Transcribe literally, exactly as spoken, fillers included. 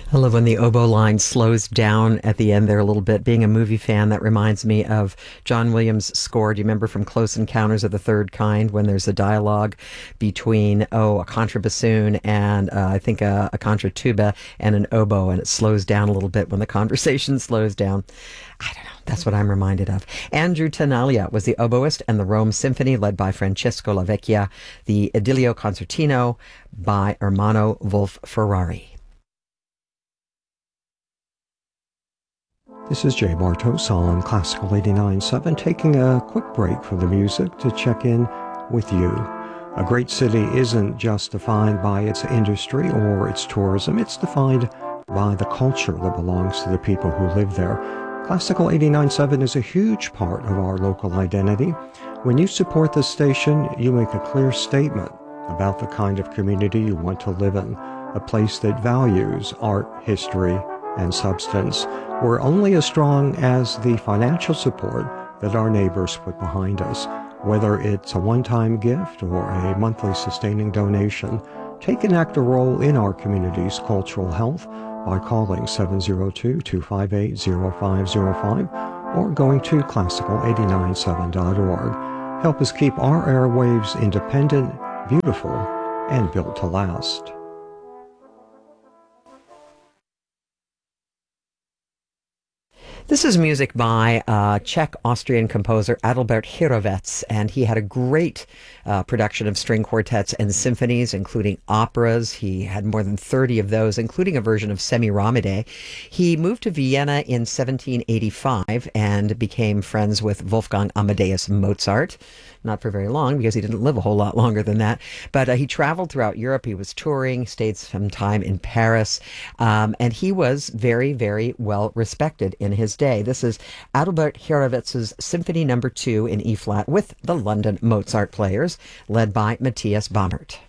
I love when the oboe line slows down at the end there a little bit. Being a movie fan, that reminds me of John Williams' score. Do you remember from Close Encounters of the Third Kind when there's a dialogue between, oh, a contrabassoon and uh, I think a, a contratuba and an oboe, and it slows down a little bit when the conversation slows down? I don't know. That's what I'm reminded of. Andrew Tenaglia was the oboist, and the Rome Symphony, led by Francesco Lavecchia, the Idilio Concertino by Ermanno Wolf Ferrari. This is Jay Bartos on Classical eighty-nine point seven, taking a quick break from the music to check in with you. A great city isn't just defined by its industry or its tourism, it's defined by the culture that belongs to the people who live there. Classical eighty-nine point seven is a huge part of our local identity. When you support this station, you make a clear statement about the kind of community you want to live in, a place that values art, history, and substance. We're only as strong as the financial support that our neighbors put behind us. Whether it's a one-time gift or a monthly sustaining donation, take an active role in our community's cultural health by calling seven oh two, two five eight, oh five oh five or going to classical eight nine seven dot org. Help us keep our airwaves independent, beautiful, and built to last. This is music by uh, Czech-Austrian composer Adalbert Hrušovec, and he had a great uh, production of string quartets and symphonies, including operas. He had more than thirty of those, including a version of Semiramide. He moved to Vienna in seventeen eighty-five and became friends with Wolfgang Amadeus Mozart. Not for very long, because he didn't live a whole lot longer than that. But uh, he traveled throughout Europe. He was touring, stayed some time in Paris, um, and he was very, very well respected in his day. This is Adalbert Hrušovec's Symphony Number Two in E-flat with the London Mozart Players, led by Matthias Baumert.